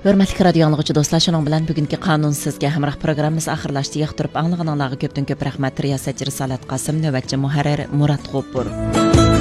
Hörmətli radio anlıqçı dostlar, şunun bilan bugünkü qanun sizga hamroh programmamiz oxirlashdi. Yoqtirib anglaganlarga ko'pdan ko'p rahmat. Riyosatchi Risolat Qosim, navbatchi muharrir Murat G'ofur.